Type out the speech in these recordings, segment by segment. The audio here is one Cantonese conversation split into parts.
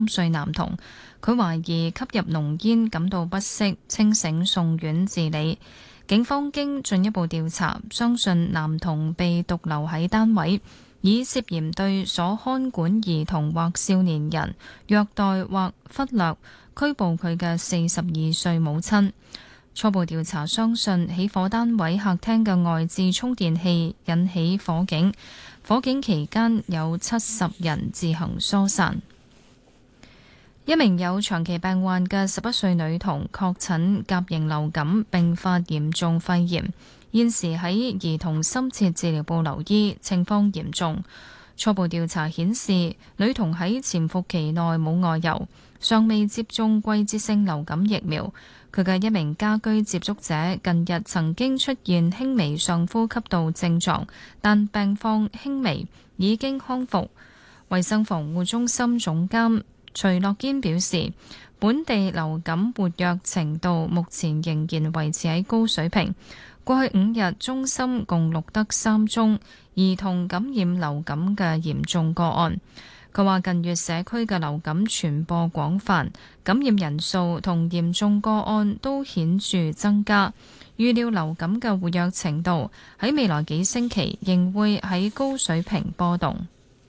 歲男童，佢懷疑吸入濃煙感到不適，清醒送院治理。警方經進一步調查，相信男童被獨留喺單位，以涉嫌對所看管兒童或少年人虐待或忽略拘捕佢嘅42歲母親。初步調查相信起火單位客廳嘅外置充電器引起火警，火警期間有70人自行疏散。一名有長期病患嘅11歲女童確診甲型流感並發嚴重肺炎，現時喺兒童深切治療部留醫，情況嚴重。初步調查顯示，女童喺潛伏期內冇外遊，尚未接種季節性流感疫苗。佢嘅一名家居接觸者近日曾經出現輕微上呼吸道症狀，但病況輕微，已經康復。衛生防護中心總監徐樂堅表示，本地流感活躍程度目前仍然維持喺高水平。過去5日，中心共錄得3宗兒童感染流感嘅嚴重個案。佢話近月社區嘅流感傳播廣泛，感染人數同嚴重個案都顯著增加。預料流感嘅活躍程度喺未來幾星期仍會喺高水平波動。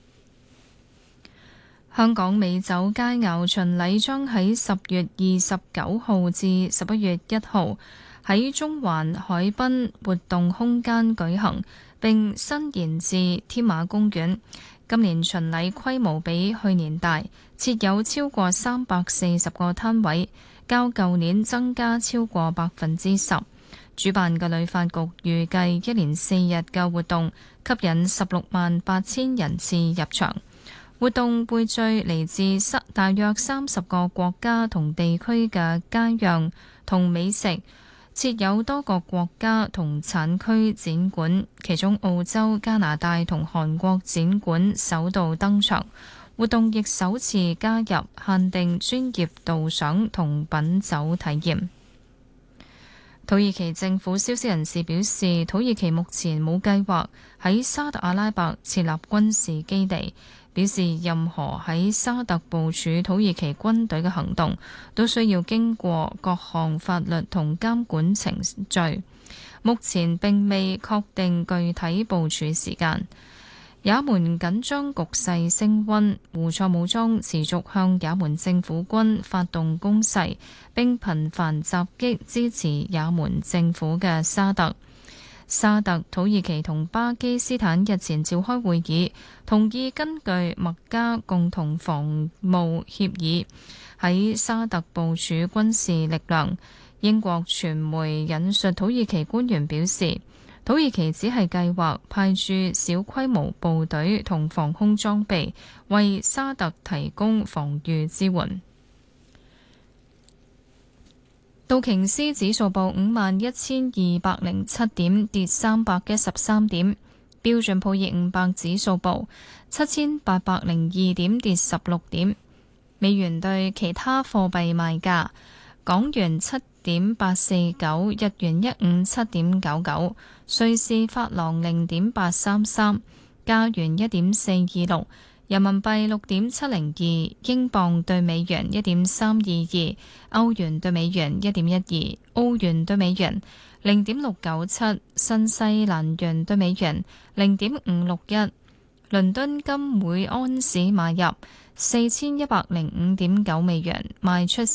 香港美酒佳餚巡禮將喺10月29號至11月1號喺中環海濱活動空間舉行，並伸延至添馬公園。今年巡禮規模比去年大，設有超過340個攤位，較舊年增加超過10%。主辦嘅旅發局預計1連4日嘅活動吸引168000人次入場。活動匯聚嚟自大約30個國家同地區嘅佳釀同美食，設有多個國家同產區展館，其中澳洲、加拿大同韓國展館首度登場。活動亦首次加入限定專業導賞同品酒體驗。土耳其政府消息人士表示，土耳其目前冇計劃喺沙特阿拉伯設立軍事基地，表示任何喺沙特部署土耳其軍隊嘅行動都需要經過各項法律同監管程序，目前並未確定具體部署時間。也門緊張局勢升溫，胡塞武裝持續向也門政府軍發動攻勢，並頻繁襲擊支持也門政府嘅沙特。沙特、土耳其同巴基斯坦日前召開會議，同意根據麥加共同防務協議喺沙特部署軍事力量。英國傳媒引述土耳其官員表示，土耳其只係計劃派駐小規模部隊同防空裝備，為沙特提供防禦支援。道瓊斯指數報51207點，跌313點；標準普爾500指數報7802點，跌16點。美元對其他貨幣賣價：港元7.849，日元157.99，瑞士法郎0.833，加元1.426，人民幣6.702，英鎊對美元1.322，歐元對美元1.12，澳元對美元0.697，新西蘭元對美元0.561。倫敦金每安士買入4105.9美元，賣出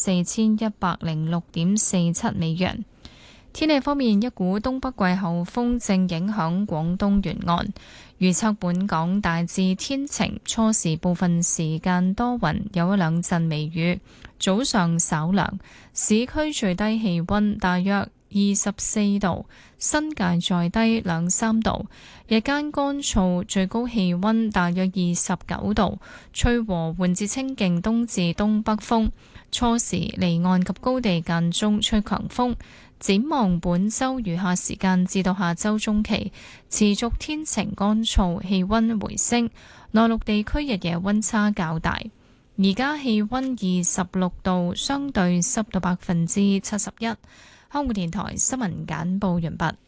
4106.47美元。天氣方面，一股東北季候風正影響廣東沿岸，預測本港大致天晴，初時部分時間多雲，有一兩陣微雨，早上稍涼，市區最低氣溫大約24度，新界再低2-3度，日間乾燥，最高氣溫大約29度，吹和緩至清勁東至東北風，初時離岸及高地間中吹強風。展望本週餘下時間至到下週中期，持續天晴乾燥，氣溫回升，內陸地區日夜溫差較大。而家氣溫26度，相對濕度71%。香港電台新聞簡報完畢。